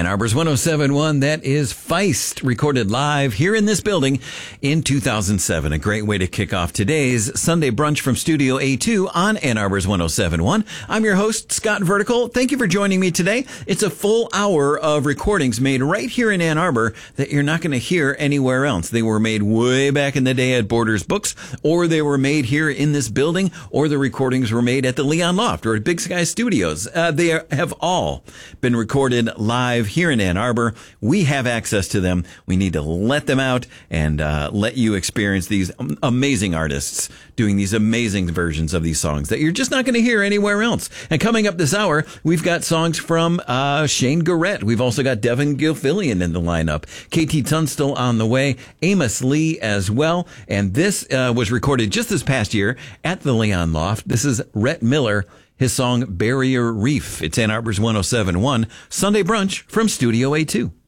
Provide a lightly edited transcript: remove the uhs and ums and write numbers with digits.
Ann Arbor's 107.1, that is Feist, recorded live here in this building in 2007. A great way to kick off today's Sunday brunch from Studio A2 on Ann Arbor's 107.1. I'm your host, Scott Vertical. Thank you for joining me today. It's a full hour of recordings made right here in Ann Arbor that you're not going to hear anywhere else. They were made way back in the day at Borders Books, or they were made here in this building, or the recordings were made at the Leon Loft or at Big Sky Studios. They have all been recorded live here in Ann Arbor. We have access to them. We need to let them out and let you experience these amazing artists doing these amazing versions of these songs that you're just not going to hear anywhere else. And coming up this hour, we've got songs from Shane Garrett. We've also got Devin Gilfillian in the lineup. KT Tunstall on the way. Amos Lee as well. And this was recorded just this past year at the Leon Loft. This is Rhett Miller. His song Barrier Reef. It's Ann Arbor's 107.1 Sunday brunch from Studio A2.